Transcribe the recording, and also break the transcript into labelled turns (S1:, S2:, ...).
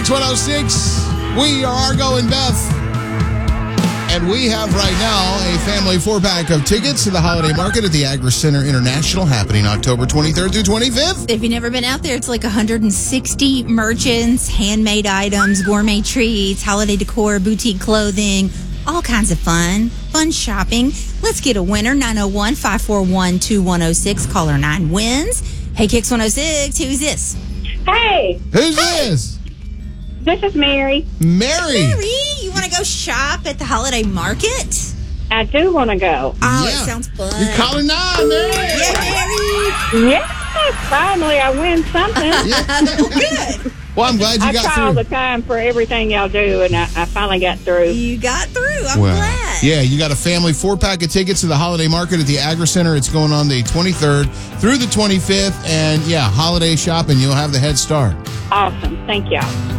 S1: Kicks 106. We are Argo and Beth. And we have right now a family 4-pack of tickets to the holiday market at the Agri Center International happening October 23rd through 25th.
S2: If you've never been out there, it's like 160 merchants, handmade items, gourmet treats, holiday decor, boutique clothing, all kinds of fun shopping. Let's get a winner. 901-541-2106. Caller 9 wins. Hey, Kicks 106. Who's this?
S3: Hey,
S1: Who's this?
S3: this is Mary.
S1: Mary.
S2: Mary, you want to go shop at the holiday market?
S3: I do want to go.
S2: Oh,
S1: Yeah.
S2: it sounds fun.
S1: You're calling 9, Mary.
S2: Yeah, Mary.
S3: Yes, finally I win something.
S2: Good.
S1: Well, I'm glad you
S3: I
S1: got
S3: try all
S1: through.
S3: the time for everything y'all do, and I finally got through.
S2: You got through. I'm
S1: Well,
S2: glad.
S1: yeah, you got a family 4-pack of tickets to the holiday market at the Agri Center. It's going on the 23rd through the 25th. And, yeah, holiday shopping. You'll have the head start.
S3: Awesome. Thank y'all.